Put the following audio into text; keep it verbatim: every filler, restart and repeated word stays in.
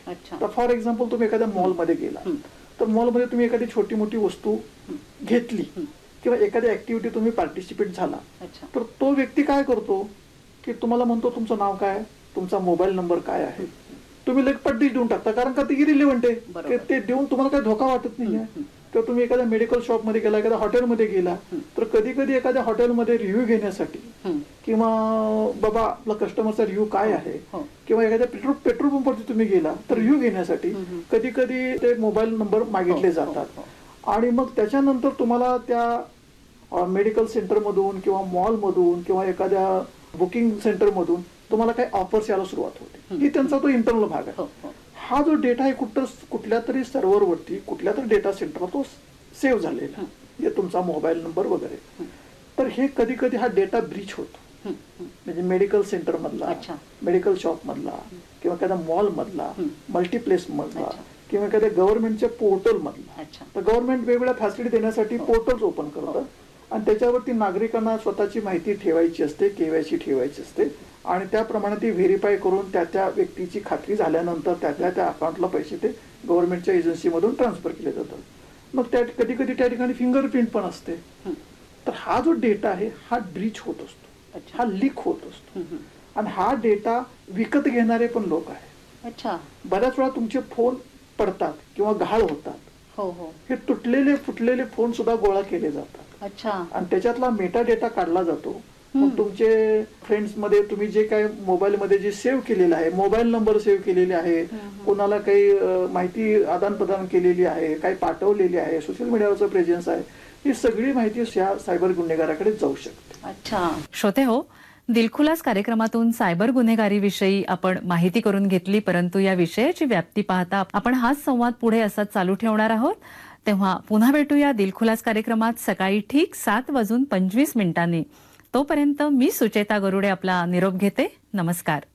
तर for example तुम्ही एखाद्या मॉलमध्ये गेला तर मॉलमध्ये तुम्ही एखादी छोटी मोठी वस्तू घेतली किंवा एखाद्या ऍक्टिव्हिटी तुम्ही पार्टिसिपेट झाला तर तो व्यक्ती काय करतो की तुम्हाला म्हणतो तुमचं नाव काय, तुमचा मोबाईल नंबर काय आहे, तुम्ही लगेच पट्टीच देऊन टाकता कारण का ती इरिलेव्हंट आहे, ते देऊन तुम्हाला काही धोका वाटत नाहीये. किंवा तुम्ही एखाद्या मेडिकल शॉपमध्ये गेला, एखाद्या हॉटेलमध्ये गेला तर कधी कधी एखाद्या हॉटेलमध्ये रिव्ह्यू घेण्यासाठी किंवा बाबा आपला कस्टमरचा रिव्ह्यू काय आहे किंवा एखाद्या पेट्रोल पेट्रोल पंपवरती तुम्ही गेला तर रिव्ह्यू घेण्यासाठी कधी कधी ते मोबाईल नंबर मागितले जातात आणि मग त्याच्यानंतर तुम्हाला त्या मेडिकल सेंटरमधून किंवा मॉलमधून किंवा एखाद्या बुकिंग सेंटरमधून तुम्हाला काही ऑफर्स यायला सुरुवात होते. ही त्यांचा तो इंटरनल भाग आहे. हा जो डेटा आहे कुठं कुठल्या तरी सर्व्हरवरती कुठल्या तरी डेटा सेंटरला तो सेव्ह झालेला म्हणजे तुमचा मोबाईल नंबर वगैरे. तर हे कधी कधी हा डेटा ब्रीच होतो म्हणजे मेडिकल सेंटर मधला, मेडिकल शॉप मधला किंवा एखाद्या मॉल मधला, मल्टीप्लेस मधला किंवा एखाद्या गव्हर्नमेंटच्या पोर्टल मधला. तर गव्हर्नमेंट वेगवेगळ्या फॅसिलिटी देण्यासाठी पोर्टल्स ओपन करतं आणि त्याच्यावरती नागरिकांना स्वतःची माहिती ठेवायची असते, केवायसी ठेवायची असते आणि त्याप्रमाणे ती व्हेरीफाय करून त्या त्या व्यक्तीची खात्री झाल्यानंतर त्या त्या त्या अकाउंटला पैसे ते गव्हर्नमेंटच्या एजन्सीमधून ट्रान्सफर केले जातात. मग त्या कधी कधी त्या ठिकाणी फिंगरप्रिंट पण असते. तर हा जो डेटा आहे हा ब्रीच होत असतो, हा लीक होत असतो आणि हा डेटा विकत घेणारे पण लोक आहेत. बऱ्याच वेळा तुमचे फोन पडतात किंवा घाळ होतात. हे तुटलेले फुटलेले फोन सुद्धा गोळा केले जातात आणि त्याच्यातला मेटा डेटा काढला जातो. मग तुमचे फ्रेंड्स मध्ये तुम्ही जे काही मोबाईल मध्ये जे सेव्ह केलेलं आहे, मोबाईल नंबर सेव्ह केलेले आहे, कोणाला काही माहिती आदान प्रदान केलेली आहे, काही पाठवलेली आहे, सोशल मीडियावरचं प्रेझेन्स आहे, ही सगळी माहिती या सायबर गुन्हेगाराकडे जाऊ शकते. अच्छा श्रोते हो, दिलखुलास कार्यक्रमातून सायबर गुन्हेगारीविषयी आपण माहिती करून घेतली, परंतु या विषयाची व्याप्ती पाहता आपण हाच संवाद पुढे असाच चालू ठेवणार आहोत. तेव्हा पुन्हा भेटूया दिलखुलास कार्यक्रमात सकाळी ठीक सात वाजून पंचवीस मिनिटांनी. तोपर्यंत मी सुचेता गरुडे आपला निरोप घेते. नमस्कार.